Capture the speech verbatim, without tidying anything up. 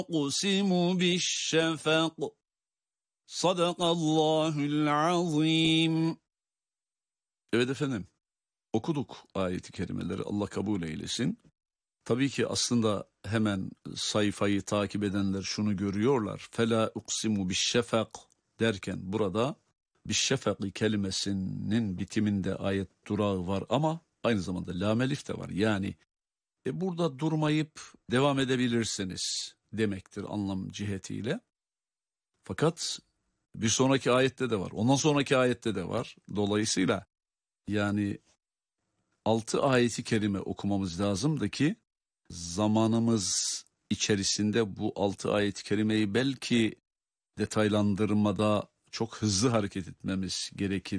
uqsimu biş-şefak. Sadakallahul azim. Evet efendim, okuduk ayeti kerimeleri, Allah kabul eylesin. Tabii ki aslında hemen sayfayı takip edenler şunu görüyorlar. Fela uqsimu biş-şefak derken burada biş-şefaki kelimesinin bitiminde ayet durağı var ama aynı zamanda lam elif de var. Yani e, burada durmayıp devam edebilirsiniz demektir anlam cihetiyle. Fakat bir sonraki ayette de var. Ondan sonraki ayette de var. Dolayısıyla yani altı ayeti kerime okumamız lazımdı ki zamanımız içerisinde bu altı ayet-i kerimeyi belki detaylandırmada çok hızlı hareket etmemiz gerekir.